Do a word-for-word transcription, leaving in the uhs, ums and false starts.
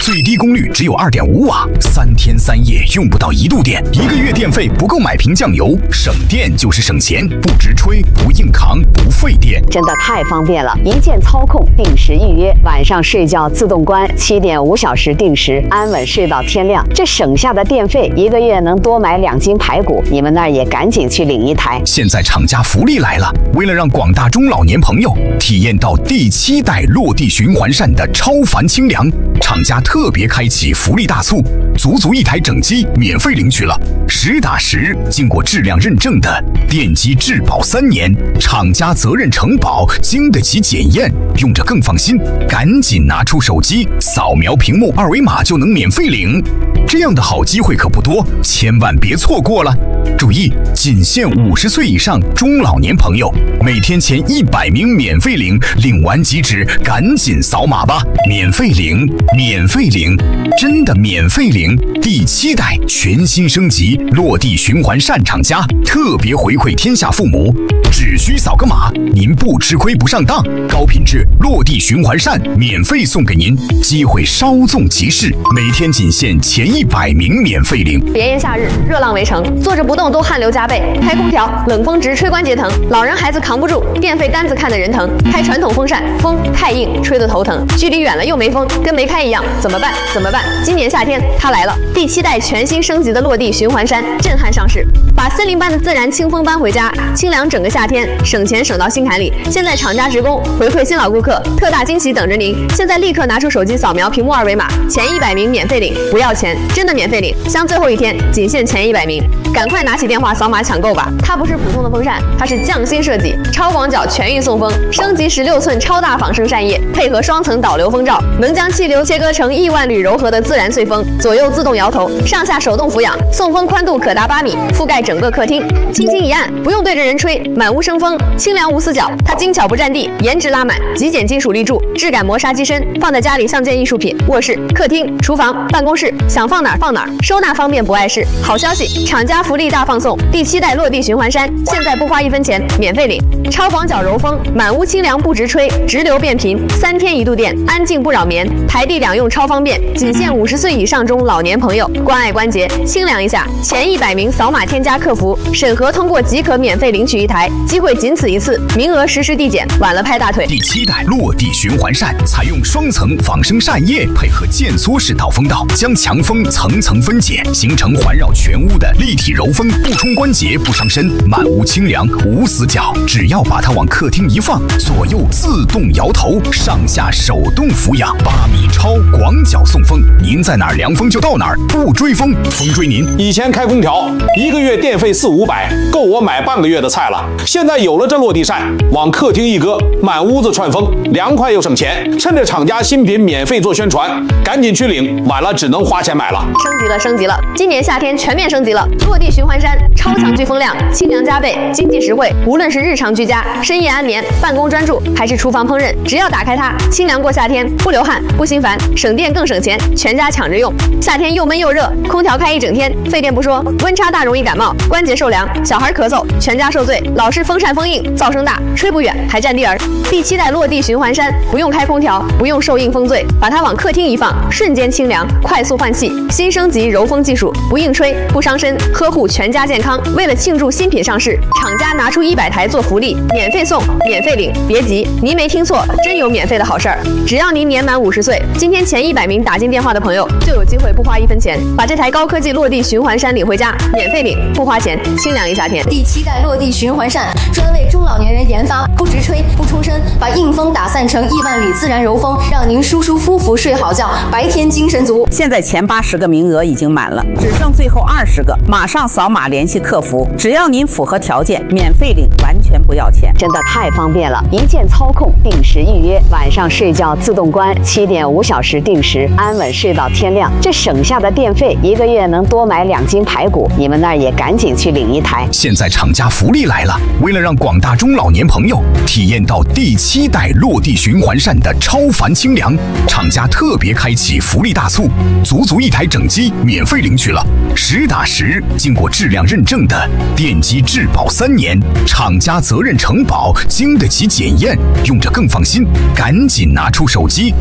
最低功率只有 二点五瓦，三天三夜用不到一度电，一个月电费不够买瓶酱油，省电就是省钱，不直吹，不硬扛，不费电， 真的太方便了！一键操控，定时预约，晚上睡觉自动关，七点五小时定时，安稳睡到天亮。这省下的电费，一个月能多买两斤排骨，你们那儿也赶紧去领一台。 现在厂家福利来了，为了让广大中老年朋友体验到第七代落地循环扇的超凡清凉，厂家特别开启福利大促，足足一台整机免费领取了，实打实经过质量认证的电机质保三年，厂家责任承保，经得起检验，用着更放心。赶紧拿出手机，扫描屏幕二维码就能免费领。这样的好机会可不多，千万别错过了。注意，仅限五十岁以上中老年朋友，每天前一百名免费领，领完即止，赶紧扫码吧！免费领，免费领，真的免费领！第七代全新升级落地循环扇厂家特别回馈天下父母，只需扫个码，您不吃亏不上当，高品质落地循环扇免费送给您，机会稍纵即逝，每天仅限前一百名免费领。 炎炎夏日，热浪围城，坐着不动都汗流浃背，开空调冷风直吹关节疼，老人孩子扛不住，电费单子看得人疼。开传统风扇，风太硬，吹得头疼，距离远了又没风，跟没开一样，怎么办？怎么办？今年夏天它来了，第七代全新升级的落地循环扇震撼上市，把森林般的自然清风搬回家，清凉整个夏天，省钱省到心坎里。现在厂家职工回馈新老顾客，特大惊喜等着您！现在立刻拿出手机扫描屏幕二维码，前一百名免费领，不要钱，真的免费领，像最后一天，仅限前一百名，赶快拿起电话扫码抢购吧！它不是普通的风扇，它是匠心设计，超广角全域送风，升级十六寸超大仿生扇叶，配合双层导流风罩，能将气流切割成亿万缕柔和的自然碎风，左右自动摇头，上下手动俯仰，送风宽度可达八米，覆盖整个客厅，轻轻一按，不用对着人吹，满屋生风，清凉无死角。它精巧不占地，颜值拉满，极简金属立柱，质感磨砂机身，放在家里像件艺术品。卧室、客厅、厨房、办公室，想放哪儿放哪儿，收纳方便不碍事。好消息，厂家福利大放送，第七代落地循环扇，现在不花一分钱，免费领。超广角柔风，满屋清凉不直吹，直流变频，三天一度电，安静不扰眠，台地两用超方便，仅限五十岁以上中老年朋友，关爱关节，清凉一下。前一百名扫码添加客服，审核通过即可免费领取一台，机会仅此一次，名额实时递减，晚了拍大腿。 第七代落地循环扇采用双层仿生扇叶，配合渐缩式导风道，将强风层层分解，形成环绕全屋的立体柔风，不冲关节，不伤身，满屋清凉无死角。只要把它往客厅一放，左右自动摇头，上下手动俯仰，八米超广角送风，您在哪儿凉风就到哪儿，不追风，风追您。 以前开空调一个月电费四五百，够我买半个月的菜了。现在有了这落地扇，往客厅一搁，满屋子串风，凉快又省钱。趁着厂家新品免费做宣传，赶紧去领，晚了只能花钱买了。 升级了，升级了！今年夏天全面升级了，落地循环扇，超强飓风量，清凉加倍，经济实惠。无论是日常居家、深夜安眠、办公专注，还是厨房烹饪，只要打开它，清凉过夏天，不流汗，不心烦，省电更省钱，全家抢着用。夏天又闷又热，空调开一整天，费电不说，温差大容易感冒，关节受凉，小孩咳嗽，全家受罪。老是风扇风硬，噪声大，吹不远，还占地儿。第七代落地循环扇，不用开空调，不用受硬风醉，把它往客厅一放，瞬间清凉，快速换气。新升级柔风技术，不硬吹，不伤身，呵护全家健康。为了庆祝新品上市，厂家拿出一百台做福利，免费送，免费领。别急，您没听错，真有免费的好事儿！只要您年满五十岁，今天前一百名打进电话的朋友，就有机会不花一分钱，把这台高科技落地循环扇领回家，免费领，不花钱，清凉一夏天。 第七代落地循环扇专为中老年人研发，不直吹，不冲身，把硬风打散成亿万缕自然柔风，让您舒舒服服睡好觉，白天精神足。 现在前八十个名额已经满了，只剩最后二十个，马上扫码联系客服，只要您符合条件，免费领，完全不要钱， 真的太方便了！一键操控，定时预约，晚上睡觉自动关，七点五小时定时，安稳睡到天亮。这省下的电费，一个月能多买两斤排骨，你们那儿也赶紧去领一台。 现在厂家福利来了，为了让广大中老年朋友体验到第七代落地循环扇的超凡清凉，厂家特别开启福利大促，足足一台整机免费领取了，实打实经过质量认证的电机质保三年，厂家责任承保，经得起检验，用着更放心。赶紧拿出手机